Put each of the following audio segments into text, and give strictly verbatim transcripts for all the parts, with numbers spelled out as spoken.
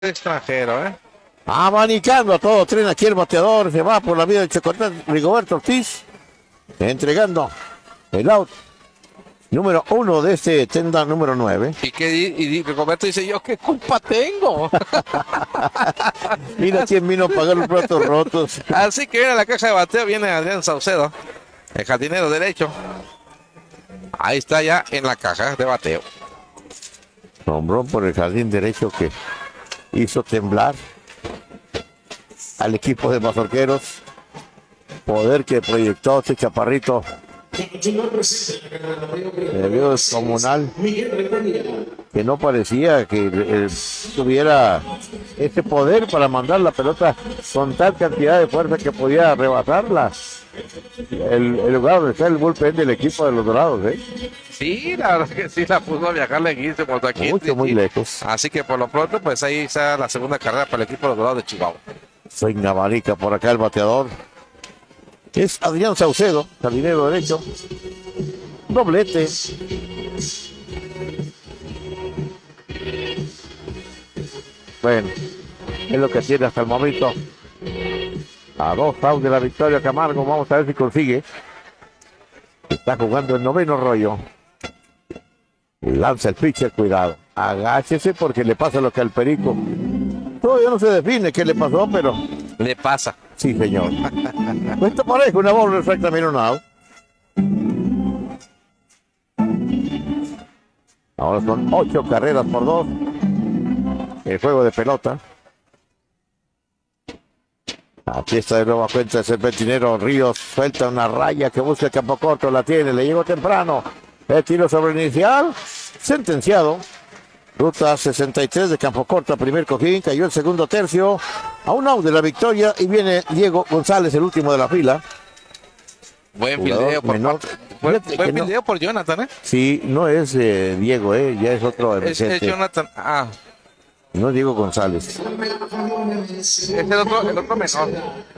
Extranjero, ¿eh? Abanicando a todo tren aquí el bateador. Se va por la vía del Chocotlán Rigoberto Ortiz. Entregando el out número uno de este tenda número nueve. Y que y, y Rigoberto dice, ¿yo qué culpa tengo? Mira quién vino a pagar los platos rotos. Así que viene a la caja de bateo, viene Adrián Saucedo, el jardinero derecho. Ahí está ya en la caja de bateo. Nombró por el jardín derecho que hizo temblar al equipo de mazorqueros. Poder que proyectó este chaparrito de Dios comunal, que no parecía que eh, tuviera ese poder para mandar la pelota con tal cantidad de fuerza que podía rebasarla el, el lugar donde está el bullpen del equipo de los Dorados, ¿eh? Sí, la verdad que sí, la puso a viajar leguísimo aquí. Mucho, muy lejos. Así que por lo pronto, pues ahí está la segunda carrera para el equipo de los Dorados de Chihuahua. Soy Navarica por acá el bateador. Es Adrián Saucedo, jardinero derecho. Doblete. Bueno, es lo que tiene hasta el momento. A dos outs de la victoria Camargo. Vamos a ver si consigue. Está jugando el noveno rollo. Lanza el pitcher, cuidado. Agáchese porque le pasa lo que al Perico. Todavía no se define qué le pasó, pero le pasa. Sí, señor. Esto parece una bola exactamente un out. Ahora son ocho carreras por dos. El juego de pelota. Aquí está de nueva cuenta el serpentinero Ríos. Suelta una raya que busca el campo corto. La tiene, le llegó temprano. El tiro sobre inicial. Sentenciado. Ruta sesenta y tres de campo corto, primer cojín, cayó el segundo tercio, a un out de la victoria y viene Diego González, el último de la fila. Buen fildeo por, menor, buen, buen no, fildeo por Jonathan, ¿eh? Sí, no es eh, Diego, eh, ya es otro. Es, es Jonathan, ah. No es Diego González. Es el otro, el otro menor.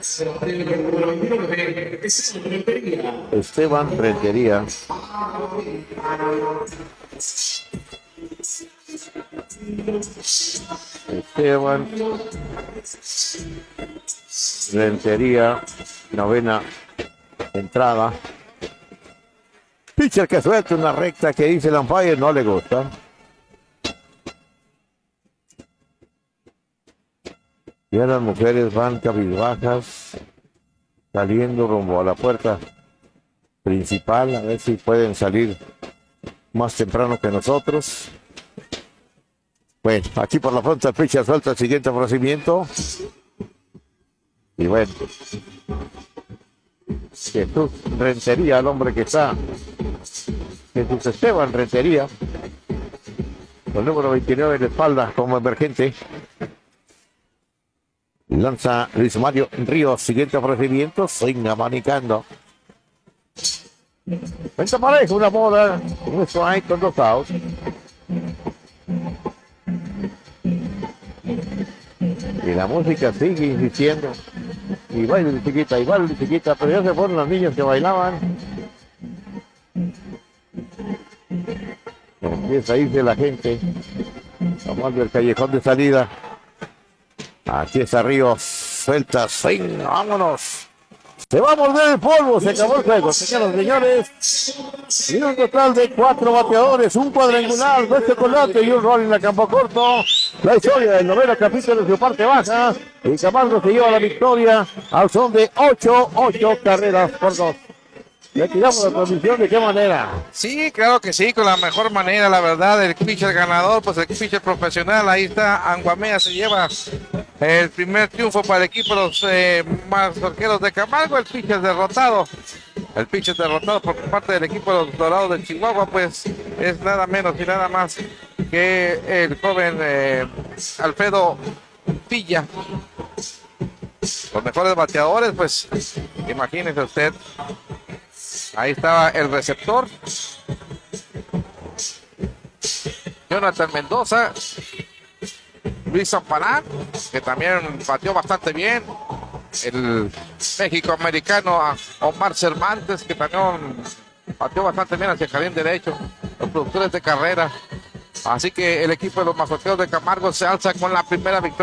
Esteban Rentería. Esteban Rentería, novena entrada. Pitcher que suelta una recta que dice el umpire no le gusta. Ya las mujeres van cabizbajas, saliendo rumbo a la puerta principal, a ver si pueden salir más temprano que nosotros. Bueno, aquí por la fronta el pitcher suelta el siguiente ofrecimiento. Y bueno, Jesús Rentería, el hombre que está. Jesús Esteban Rentería, con número veintinueve en la espalda como emergente. Lanza Luis Mario Ríos, siguiente ofrecimiento, swing abanicando. Cuenta pareja, una bola, un strike con dos outs. Y la música sigue insistiendo. Y baile chiquita, y baile chiquita, pero ya se fueron los niños que bailaban. Empieza a irse la gente, tomando el callejón de salida. Aquí está Ríos, suelta, swing, vámonos. Se va a morder el polvo, se acabó el juego, señoras y señores. Y un total de cuatro bateadores, un cuadrangular, dos chocolates y un rol en la campo corto. La historia del noveno capítulo de su parte baja. Y Camargo se lleva la victoria al son de ocho, ocho carreras por dos. Le tiramos la transmisión, ¿de qué manera? Sí, claro que sí, con la mejor manera, la verdad, el pitcher ganador, pues el pitcher profesional, ahí está, Anguamea se lleva el primer triunfo para el equipo de los eh, mazorqueros de Camargo, el pitcher derrotado, el pitcher derrotado por parte del equipo de los Dorados de Chihuahua, pues es nada menos y nada más que el joven eh, Alfredo Villa. Los mejores bateadores, pues imagínese usted. Ahí estaba el receptor Jonathan Mendoza, Luis Zamparán, que también batió bastante bien, el México-americano Omar Cervantes, que también batió bastante bien hacia el jardín derecho, los productores de carrera, Así que el equipo de los mazorqueros de Camargo se alza con la primera victoria.